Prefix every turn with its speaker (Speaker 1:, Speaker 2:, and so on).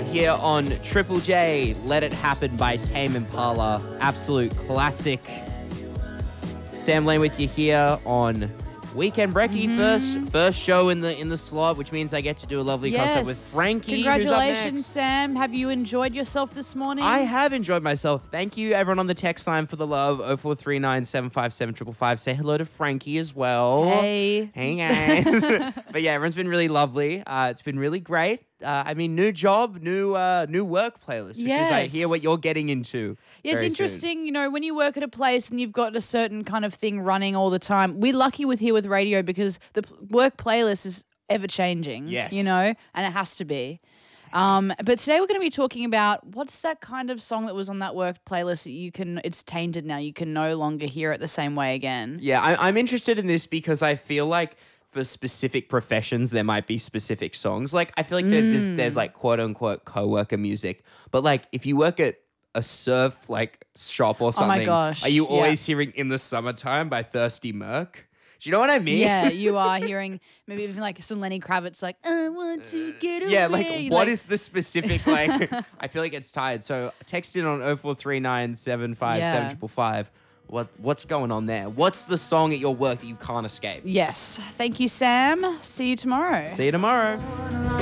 Speaker 1: here on Triple J. Let It Happen by Tame Impala. Absolute classic. Sam Lane with you here on Weekend Brekkie. First show in the slot, which means I get to do a lovely concert with Frankie.
Speaker 2: Congratulations,
Speaker 1: who's up next.
Speaker 2: Sam. Have you enjoyed yourself this morning?
Speaker 1: I have enjoyed myself. Thank you, everyone on the text line, for the love. 0439 757 555. Say hello to Frankie as well.
Speaker 2: Hey.
Speaker 1: Hey, guys. But yeah, everyone's been really lovely. It's been really great. New job, new work playlist, which is I hear what you're getting into.
Speaker 2: Yeah, it's interesting, when you work at a place and you've got a certain kind of thing running all the time. We're lucky with radio because the work playlist is ever changing.
Speaker 1: Yes.
Speaker 2: And it has to be. But today we're going to be talking about what's that kind of song that was on that work playlist that it's tainted now. You can no longer hear it the same way again.
Speaker 1: Yeah, I'm interested in this because I feel like for specific professions, there might be specific songs. Like, I feel like there's like quote unquote coworker music, but like if you work at a surf like shop or something,
Speaker 2: oh my gosh,
Speaker 1: are you always hearing "In the Summertime" by Thirsty Merc? Do you know what I mean?
Speaker 2: Yeah, you are hearing maybe even like some Lenny Kravitz, like I want to get away.
Speaker 1: Yeah, like what is the specific like? I feel like it's tired. So text in on 0439 757 555. What's going on there? What's the song at your work that you can't escape?
Speaker 2: Yes. Thank you, Sam. See you tomorrow.
Speaker 1: See you tomorrow.